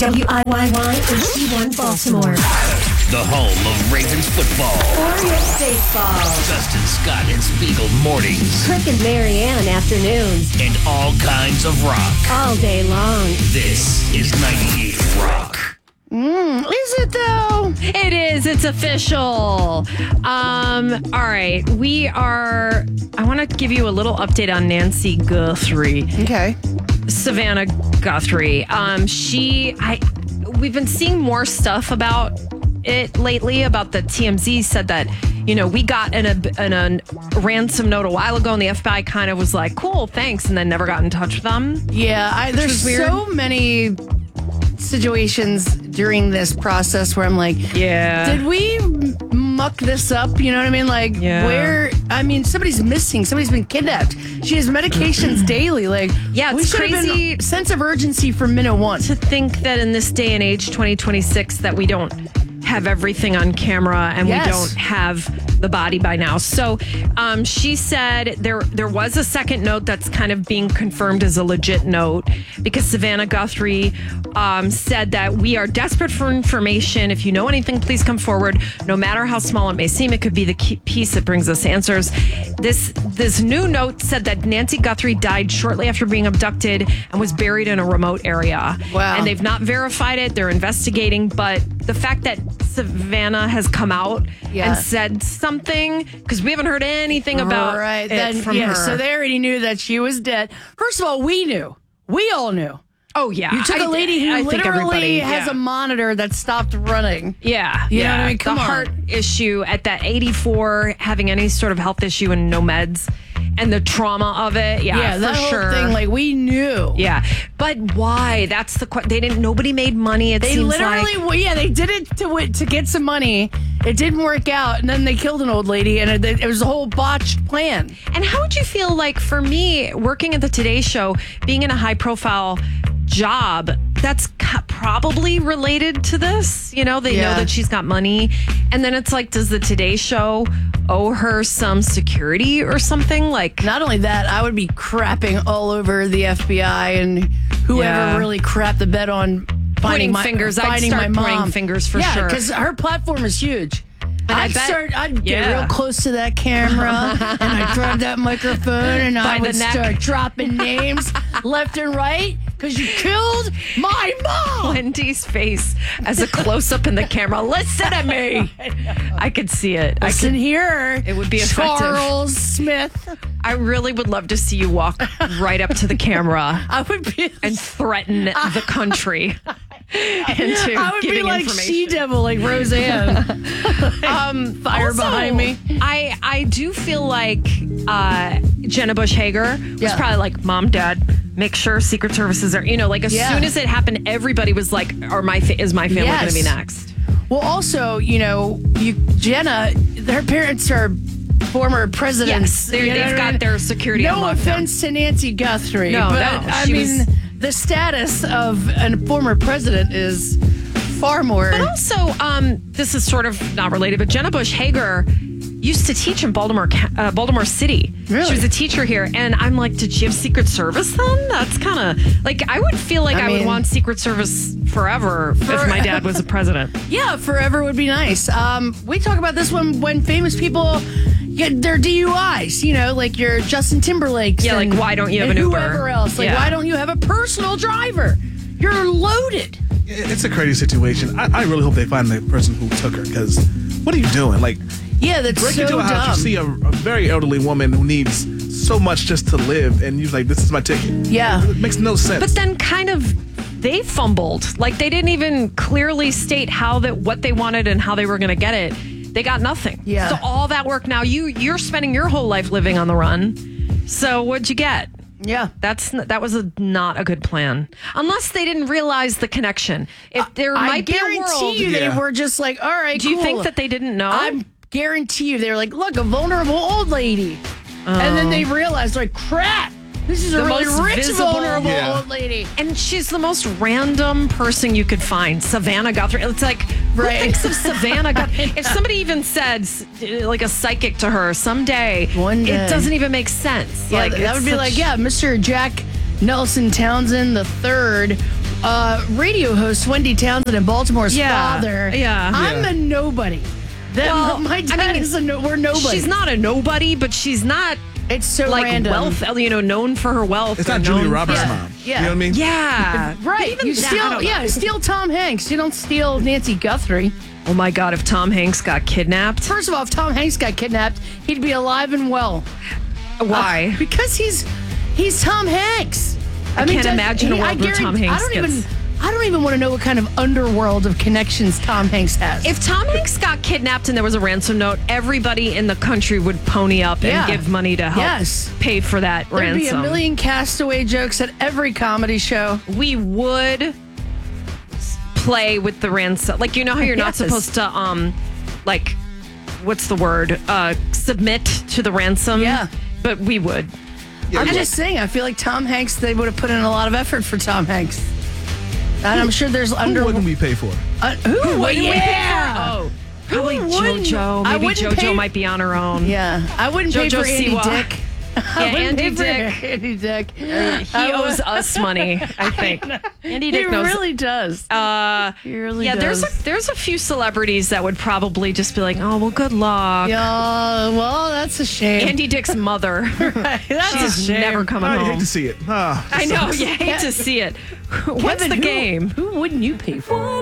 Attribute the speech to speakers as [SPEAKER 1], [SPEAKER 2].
[SPEAKER 1] WIYY HD1 Baltimore.
[SPEAKER 2] The home of Ravens football.
[SPEAKER 1] Orioles baseball.
[SPEAKER 2] Dustin Scott and Spiegel mornings.
[SPEAKER 1] Crick and Marianne afternoons.
[SPEAKER 2] And all kinds of rock.
[SPEAKER 1] All day long.
[SPEAKER 2] This is 98 Rock.
[SPEAKER 3] Is it though?
[SPEAKER 4] It is. It's official. All right. I want to give you a little update on Nancy Guthrie.
[SPEAKER 3] Okay.
[SPEAKER 4] Savannah Guthrie. We've been seeing more stuff about it lately. About the TMZ said that, we got a ransom note a while ago, and the FBI kind of was like, "Cool, thanks," and then never got in touch with them.
[SPEAKER 3] Yeah, there's so many situations during this process where I'm like,
[SPEAKER 4] yeah,
[SPEAKER 3] did we muck this up? You know what I mean? Like, somebody's missing. Somebody's been kidnapped. She has medications daily. Like,
[SPEAKER 4] yeah,
[SPEAKER 3] we
[SPEAKER 4] it's
[SPEAKER 3] should have
[SPEAKER 4] crazy.
[SPEAKER 3] been sense of urgency from minute one.
[SPEAKER 4] To think that in this day and age, 2026, that we don't have everything on camera and we don't have the body by now. So she said there was a second note that's kind of being confirmed as a legit note, because Savannah Guthrie said that we are desperate for information. If you know anything, please come forward. No matter how small it may seem, it could be the key piece that brings us answers. This new note said that Nancy Guthrie died shortly after being abducted and was buried in a remote area.
[SPEAKER 3] Wow.
[SPEAKER 4] And they've not verified it. They're investigating. But the fact that Savannah has come out and said something, because we haven't heard anything about it from her.
[SPEAKER 3] So they already knew that she was dead. First of all, we knew. We all knew.
[SPEAKER 4] Oh, yeah.
[SPEAKER 3] You took a lady who literally has
[SPEAKER 4] a
[SPEAKER 3] a monitor that stopped running.
[SPEAKER 4] Yeah.
[SPEAKER 3] You know what I mean? Come
[SPEAKER 4] the
[SPEAKER 3] on.
[SPEAKER 4] heart issue at that 84, having any sort of health issue and no meds, and the trauma of it. Yeah,
[SPEAKER 3] that
[SPEAKER 4] for
[SPEAKER 3] whole
[SPEAKER 4] sure.
[SPEAKER 3] thing, like, we knew.
[SPEAKER 4] Yeah. But why? That's the question. Nobody made money.
[SPEAKER 3] They literally, they did it to get some money. It didn't work out, and then they killed an old lady, and it was a whole botched plan.
[SPEAKER 4] And how would you feel like, for me, working at the Today Show, being in a high-profile job that's probably related to this? They know that she's got money, and then it's like, does the Today Show owe her some security or something? Like,
[SPEAKER 3] not only that, I would be crapping all over the FBI and whoever really crapped the bed on
[SPEAKER 4] pointing fingers. I'd start pointing fingers for sure.
[SPEAKER 3] Yeah, because her platform is huge. And I'd get real close to that camera, and I'd grab that microphone, and I would start dropping names left and right, because you killed my mom.
[SPEAKER 4] Wendy's face as a close-up in the camera. Listen to me. I could see it.
[SPEAKER 3] Listen here.
[SPEAKER 4] It would be effective.
[SPEAKER 3] Charles Smith.
[SPEAKER 4] I really would love to see you walk right up to the camera and threaten the country.
[SPEAKER 3] I would be like She-Devil, like Roseanne. Fire behind me.
[SPEAKER 4] I do feel like Jenna Bush Hager was probably like, Mom, Dad, make sure Secret Services are, as soon as it happened, everybody was like, is my family going to be next?
[SPEAKER 3] Well, also, Jenna, her parents are former presidents.
[SPEAKER 4] Yes, they've got their security on lockdown.
[SPEAKER 3] No offense to Nancy Guthrie, the status of a former president is far more.
[SPEAKER 4] But also, this is sort of not related, but Jenna Bush Hager used to teach in Baltimore City.
[SPEAKER 3] Really?
[SPEAKER 4] She was a teacher here, and I'm like, did she have Secret Service then? That's kind of like, I would feel like I would want Secret Service forever if my dad was a president.
[SPEAKER 3] Yeah, forever would be nice. We talk about this when famous people get their DUIs, like your Justin Timberlakes.
[SPEAKER 4] Yeah, like, why don't you have an Uber?
[SPEAKER 3] Whoever else. Like, why don't you have a personal driver? You're loaded.
[SPEAKER 5] It's a crazy situation. I really hope they find the person who took her, because what are you doing? Like,
[SPEAKER 3] that's
[SPEAKER 5] break
[SPEAKER 3] so
[SPEAKER 5] into a house, you see a very elderly woman who needs so much just to live, and you're like, this is my ticket.
[SPEAKER 3] Yeah.
[SPEAKER 5] It makes no sense.
[SPEAKER 4] But then kind of they fumbled. Like, they didn't even clearly state what they wanted and how they were going to get it. They got nothing.
[SPEAKER 3] Yeah.
[SPEAKER 4] So all that work, now you're spending your whole life living on the run. So what'd you get?
[SPEAKER 3] Yeah.
[SPEAKER 4] That was not a good plan. Unless they didn't realize the connection. If there might be a world.
[SPEAKER 3] I guarantee you they were just like, all right,
[SPEAKER 4] Do you think that they didn't know?
[SPEAKER 3] I guarantee you they were like, look, a vulnerable old lady. And then they realized, like, crap. This is a really rich, vulnerable old lady.
[SPEAKER 4] And she's the most random person you could find. Savannah Guthrie. It's like, who thinks of Savannah Guthrie? If somebody even said, like, a psychic to her someday, it doesn't even make sense.
[SPEAKER 3] Yeah, that would be like, Mr. Jack Nelson Townsend III radio host Wendy Townsend in Baltimore's
[SPEAKER 4] Yeah,
[SPEAKER 3] father.
[SPEAKER 4] yeah.
[SPEAKER 3] I'm a nobody. My dad is we're nobody.
[SPEAKER 4] She's not a nobody, but she's not
[SPEAKER 3] It's so
[SPEAKER 4] like
[SPEAKER 3] random.
[SPEAKER 4] wealth, known for her wealth.
[SPEAKER 5] It's
[SPEAKER 4] or
[SPEAKER 5] not Julia
[SPEAKER 4] known-
[SPEAKER 5] Roberts'
[SPEAKER 3] Yeah.
[SPEAKER 5] mom.
[SPEAKER 3] Yeah.
[SPEAKER 5] You know what I mean?
[SPEAKER 4] Yeah.
[SPEAKER 3] Right. You steal Tom Hanks. You don't steal Nancy Guthrie.
[SPEAKER 4] Oh my God, if Tom Hanks got kidnapped.
[SPEAKER 3] First of all, if Tom Hanks got kidnapped, he'd be alive and well.
[SPEAKER 4] Why?
[SPEAKER 3] Because he's Tom Hanks.
[SPEAKER 4] I can't imagine a world where Tom Hanks
[SPEAKER 3] I don't even want to know what kind of underworld of connections Tom Hanks has.
[SPEAKER 4] If Tom Hanks got kidnapped and there was a ransom note, everybody in the country would pony up and give money to help pay for that
[SPEAKER 3] There'd
[SPEAKER 4] ransom.
[SPEAKER 3] be a million castaway jokes at every comedy show.
[SPEAKER 4] We would play with the ransom. Like, you know how you're not supposed to, like, what's the word? Submit to the ransom?
[SPEAKER 3] Yeah.
[SPEAKER 4] But we would.
[SPEAKER 5] Yeah,
[SPEAKER 3] I'm
[SPEAKER 5] but-
[SPEAKER 3] just saying, I feel like Tom Hanks, they would have put in a lot of effort for Tom Hanks. And I'm sure there's
[SPEAKER 5] Who wouldn't we pay for?
[SPEAKER 3] who would?
[SPEAKER 4] Yeah. Oh, probably
[SPEAKER 3] Who wouldn't?
[SPEAKER 4] JoJo.
[SPEAKER 3] I
[SPEAKER 4] Maybe
[SPEAKER 3] wouldn't
[SPEAKER 4] JoJo
[SPEAKER 3] pay-
[SPEAKER 4] might be on her own.
[SPEAKER 3] Yeah, I wouldn't pay
[SPEAKER 4] JoJo
[SPEAKER 3] for Andy
[SPEAKER 4] Siwa.
[SPEAKER 3] Dick.
[SPEAKER 4] Yeah, Andy Dick.
[SPEAKER 3] Andy Dick.
[SPEAKER 4] He owes us money, I think. Andy Dick
[SPEAKER 3] He
[SPEAKER 4] knows.
[SPEAKER 3] really does. He really
[SPEAKER 4] Yeah,
[SPEAKER 3] does.
[SPEAKER 4] there's a few celebrities that would probably just be like, oh, well, good luck.
[SPEAKER 3] Yeah, well, that's a shame.
[SPEAKER 4] Andy Dick's mother.
[SPEAKER 3] That's a
[SPEAKER 4] She's
[SPEAKER 3] shame.
[SPEAKER 4] never coming
[SPEAKER 5] I hate
[SPEAKER 4] home.
[SPEAKER 5] to see it.
[SPEAKER 4] I know. You hate to see it. What's
[SPEAKER 3] Kevin,
[SPEAKER 4] the game?
[SPEAKER 3] Who wouldn't you pay for?